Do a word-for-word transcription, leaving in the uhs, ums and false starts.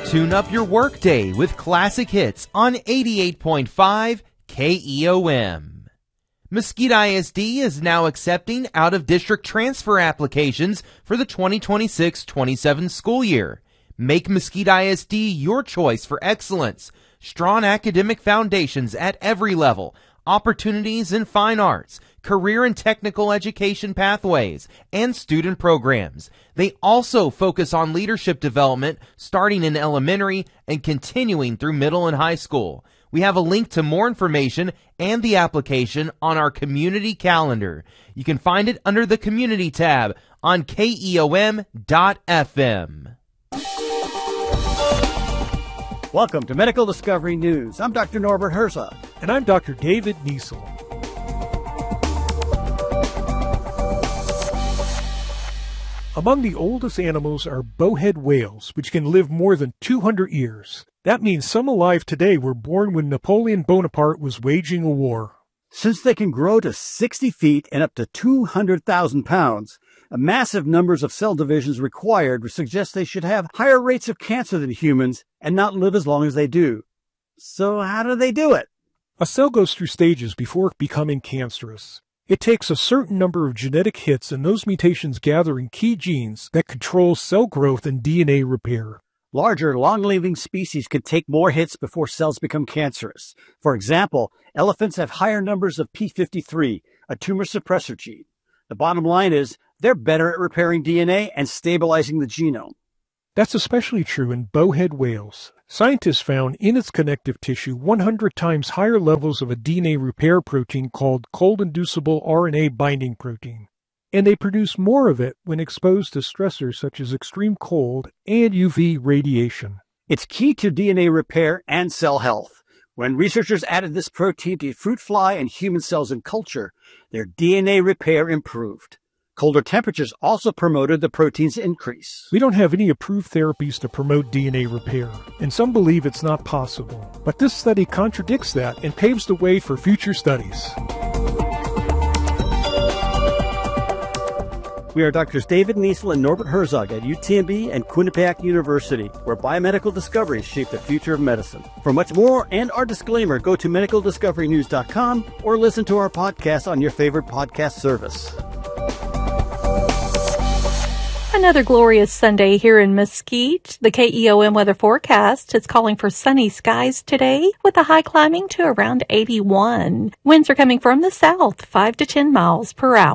Tune up your workday with classic hits on eighty-eight point five K E O M. Mesquite I S D is now accepting out-of-district transfer applications for the twenty twenty-six twenty-seven school year. Make Mesquite I S D your choice for excellence, strong academic foundations at every level, opportunities in fine arts, career and technical education pathways, and student programs. They also focus on leadership development starting in elementary and continuing through middle and high school. We have a link to more information and the application on our community calendar. You can find it under the Community tab on K E O M dot F M. Welcome to Medical Discovery News. I'm Doctor Norbert Herzog. And I'm Doctor David Niesel. Among the oldest animals are bowhead whales, which can live more than two hundred years. That means some alive today were born when Napoleon Bonaparte was waging a war. Since they can grow to sixty feet and up to two hundred thousand pounds, a massive numbers of cell divisions required would suggest they should have higher rates of cancer than humans and not live as long as they do. So how do they do it? A cell goes through stages before becoming cancerous. It takes a certain number of genetic hits, and those mutations gather in key genes that control cell growth and D N A repair. Larger, long-living species can take more hits before cells become cancerous. For example, elephants have higher numbers of P fifty-three, a tumor suppressor gene. The bottom line is, they're better at repairing D N A and stabilizing the genome. That's especially true in bowhead whales. Scientists found in its connective tissue one hundred times higher levels of a D N A repair protein called cold-inducible R N A binding protein. And they produce more of it when exposed to stressors such as extreme cold and U V radiation. It's key to D N A repair and cell health. When researchers added this protein to fruit fly and human cells in culture, their D N A repair improved. Colder temperatures also promoted the protein's increase. We don't have any approved therapies to promote D N A repair, and some believe it's not possible. But this study contradicts that and paves the way for future studies. We are Doctors David Niesel and Norbert Herzog at U T M B and Quinnipiac University, where biomedical discoveries shape the future of medicine. For much more and our disclaimer, go to medical discovery news dot com or listen to our podcast on your favorite podcast service. Another glorious Sunday here in Mesquite. The K E O M weather forecast is calling for sunny skies today with the high climbing to around eighty-one. Winds are coming from the south, five to ten miles per hour.